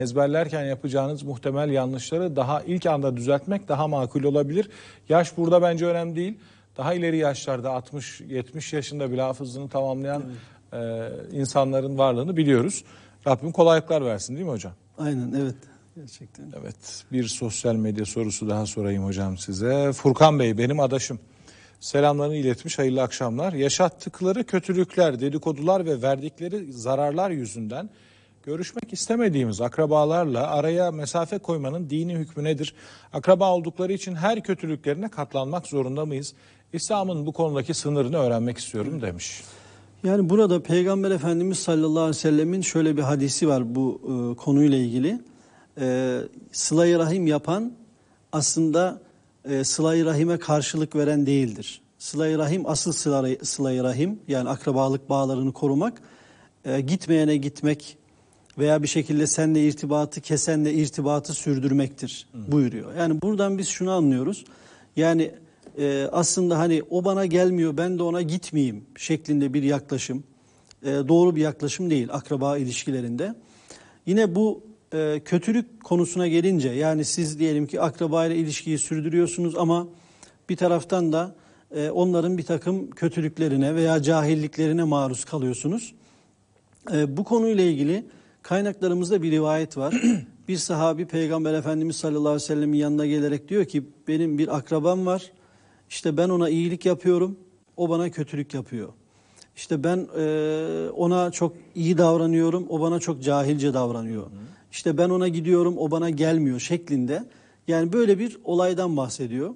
Ezberlerken yapacağınız muhtemel yanlışları daha ilk anda düzeltmek daha makul olabilir. Yaş burada bence önemli değil. Daha ileri yaşlarda 60-70 yaşında bile hafızlığını tamamlayan insanların varlığını biliyoruz. Rabbim kolaylıklar versin değil mi hocam? Aynen, evet. Gerçekten. Evet, bir sosyal medya sorusu daha sorayım hocam size. Furkan Bey benim adaşım. Selamlarını iletmiş, hayırlı akşamlar. Yaşattıkları kötülükler, dedikodular ve verdikleri zararlar yüzünden görüşmek istemediğimiz akrabalarla araya mesafe koymanın dini hükmü nedir? Akraba oldukları için her kötülüklerine katlanmak zorunda mıyız? İslam'ın bu konudaki sınırını öğrenmek istiyorum demiş. Yani burada Peygamber Efendimiz sallallahu aleyhi ve sellemin şöyle bir hadisi var bu konuyla ilgili. Sıla-i rahim yapan aslında sıla-i rahime karşılık veren değildir. Sıla-i rahim asıl sıla-i rahim, yani akrabalık bağlarını korumak, gitmeyene gitmek veya bir şekilde seninle irtibatı kesenle irtibatı sürdürmektir buyuruyor. Yani buradan biz şunu anlıyoruz. Yani aslında hani o bana gelmiyor ben de ona gitmeyeyim şeklinde bir yaklaşım doğru bir yaklaşım değil akraba ilişkilerinde. Yine bu kötülük konusuna gelince, yani siz diyelim ki akraba ile ilişkiyi sürdürüyorsunuz ama bir taraftan da onların bir takım kötülüklerine veya cahilliklerine maruz kalıyorsunuz. Bu konuyla ilgili kaynaklarımızda bir rivayet var. Bir sahabi Peygamber Efendimiz sallallahu aleyhi ve sellemin yanına gelerek diyor ki benim bir akrabam var. İşte ben ona iyilik yapıyorum, o bana kötülük yapıyor. İşte ben ona çok iyi davranıyorum, o bana çok cahilce davranıyor. İşte ben ona gidiyorum, o bana gelmiyor şeklinde. Yani böyle bir olaydan bahsediyor.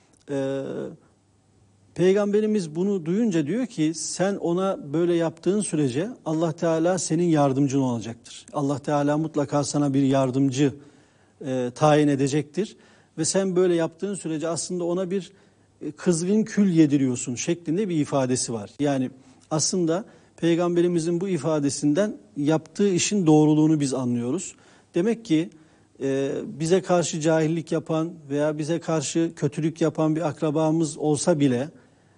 Peygamberimiz bunu duyunca diyor ki sen ona böyle yaptığın sürece Allah Teala senin yardımcın olacaktır. Allah Teala mutlaka sana bir yardımcı tayin edecektir. Ve sen böyle yaptığın sürece aslında ona bir kızgın kül yediriyorsun şeklinde bir ifadesi var. Yani aslında Peygamberimizin bu ifadesinden yaptığı işin doğruluğunu biz anlıyoruz. Demek ki bize karşı cahillik yapan veya bize karşı kötülük yapan bir akrabamız olsa bile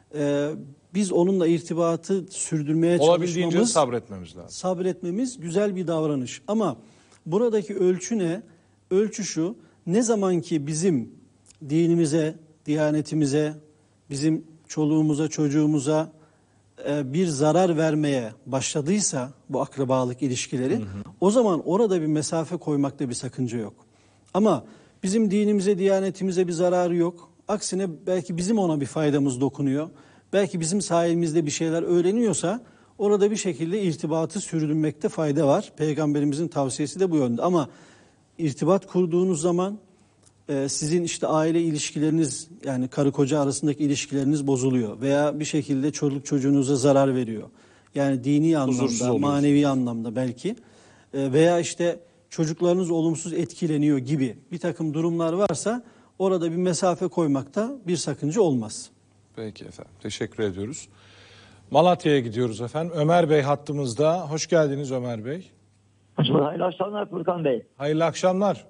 biz onunla irtibatı sürdürmeye olabildiğince çalışmamız, sabretmemiz lazım. Sabretmemiz güzel bir davranış. Ama buradaki ölçü ne? Ölçü şu: ne zaman ki bizim dinimize, diyanetimize, bizim çoluğumuza, çocuğumuza bir zarar vermeye başladıysa bu akrabalık ilişkileri, o zaman orada bir mesafe koymakta bir sakınca yok. Ama bizim dinimize, diyanetimize bir zararı yok. Aksine belki bizim ona bir faydamız dokunuyor. Belki bizim sayemizde bir şeyler öğreniyorsa orada bir şekilde irtibatı sürdürmekte fayda var. Peygamberimizin tavsiyesi de bu yönde. Ama irtibat kurduğunuz zaman sizin işte aile ilişkileriniz, yani karı koca arasındaki ilişkileriniz bozuluyor veya bir şekilde çocuk çocuğunuza zarar veriyor. Yani dini anlamda, manevi anlamda belki veya işte çocuklarınız olumsuz etkileniyor gibi bir takım durumlar varsa orada bir mesafe koymakta bir sakınca olmaz. Peki efendim, teşekkür ediyoruz. Malatya'ya gidiyoruz efendim. Ömer Bey hattımızda. Hoş geldiniz Ömer Bey. Hayırlı akşamlar Furkan Bey. Hayırlı akşamlar.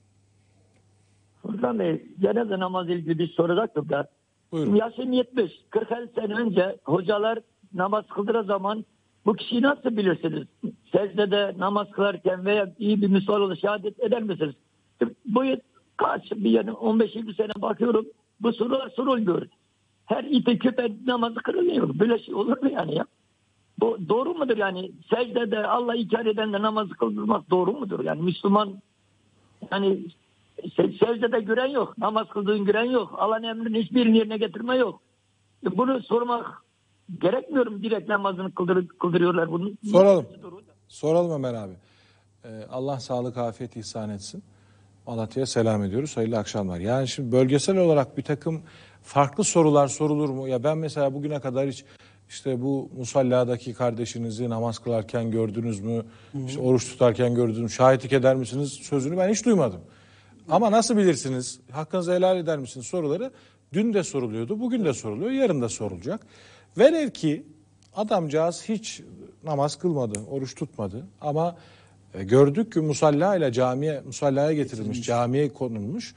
Furkan Bey, cenaze namazı ilgili bir soracaktım da. Buyurun. Yaşım 70. 40-50 sene önce hocalar namaz kıldığı zaman bu kişiyi nasıl bilirsiniz? Secdede namaz kılarken veya iyi bir Müslüman şehadet eder misiniz? Bu kaç bir yani 15-20 sene bakıyorum bu sorular sorulmuyor. Her ipi küpe namazı kırılmıyor. Böyle şey olur mu yani ya? Bu doğru mudur yani? Secdede Allah'ı inkar edenle namazı kıldırmak doğru mudur? Yani Müslüman, yani secdede gören yok. Namaz kıldığın gören yok. Allah'ın emrinin hiçbirini yerine getirme yok. Bunu sormak gerekmiyor mu? Direkt namazını kıldırıyorlar bunu. Soralım. Soralım Ömer abi. Allah sağlık, afiyet ihsan etsin. Malatya'ya selam ediyoruz. Hayırlı akşamlar. Yani şimdi bölgesel olarak bir takım farklı sorular sorulur mu? Ya ben mesela bugüne kadar hiç işte bu musalladaki kardeşinizi namaz kılarken gördünüz mü? İşte oruç tutarken gördünüz mü? Şahitlik eder misiniz? Sözünü ben hiç duymadım. Ama nasıl bilirsiniz? Hakkınızı helal eder misiniz? Soruları dün de soruluyordu, bugün de soruluyor, yarın da sorulacak. Velev ki adamcağız hiç namaz kılmadı, oruç tutmadı ama gördük ki musallaya getirilmiş, camiye konulmuş.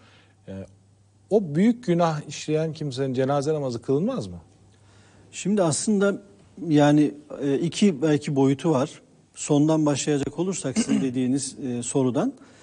O büyük günah işleyen kimsenin cenaze namazı kılınmaz mı? Şimdi aslında yani iki belki boyutu var. Sondan başlayacak olursak sizin dediğiniz sorudan.